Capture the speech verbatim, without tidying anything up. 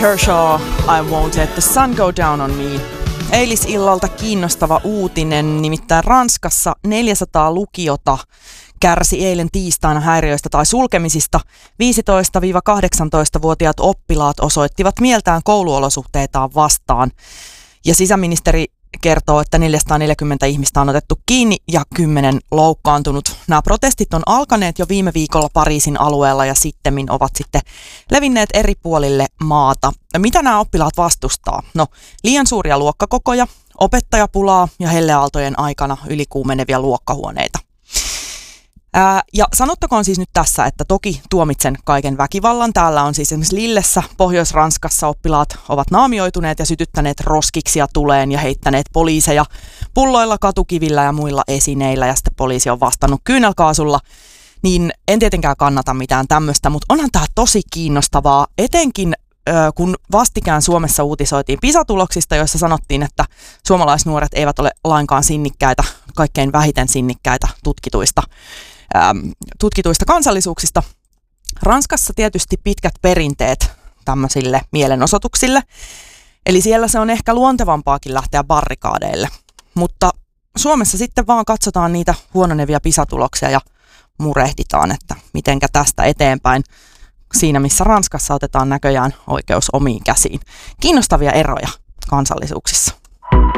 Kershaw, I Won't Let the Sun Go Down on Me. Eilisillalta kiinnostava uutinen, nimittäin Ranskassa neljäsataa lukiota kärsi eilen tiistaina häiriöistä tai sulkemisista. viisitoista–kahdeksantoista-vuotiaat oppilaat osoittivat mieltään kouluolosuhteitaan vastaan. Ja sisäministeri kertoo, että neljäsataaneljäkymmentä ihmistä on otettu kiinni ja kymmenen loukkaantunut. Nämä protestit on alkaneet jo viime viikolla Pariisin alueella ja sittemmin ovat sitten levinneet eri puolille maata. Mitä nämä oppilaat vastustaa? No, liian suuria luokkakokoja, opettajapulaa ja helleaaltojen aikana ylikuumenevia luokkahuoneita. Ää, ja sanottakoon siis nyt tässä, että toki tuomitsen kaiken väkivallan. Täällä on siis esimerkiksi Lillessä, Pohjois-Ranskassa oppilaat ovat naamioituneet ja sytyttäneet roskiksia tuleen ja heittäneet poliiseja pulloilla, katukivillä ja muilla esineillä. Ja sitten poliisi on vastannut kyynelkaasulla. Niin en tietenkään kannata mitään tämmöistä, mutta onhan tämä tosi kiinnostavaa, etenkin kun vastikään Suomessa uutisoitiin PISA-tuloksista, joissa sanottiin, että suomalaisnuoret eivät ole lainkaan sinnikkäitä, kaikkein vähiten sinnikkäitä tutkituista, ähm, tutkituista kansallisuuksista. Ranskassa tietysti pitkät perinteet tämmöisille mielenosoituksille, eli siellä se on ehkä luontevampaakin lähteä barrikaadeille, mutta Suomessa sitten vaan katsotaan niitä huononevia PISA-tuloksia ja murehditaan, että mitenkä tästä eteenpäin. Siinä, missä Ranskassa otetaan näköjään oikeus omiin käsiin. Kiinnostavia eroja kansallisuuksissa.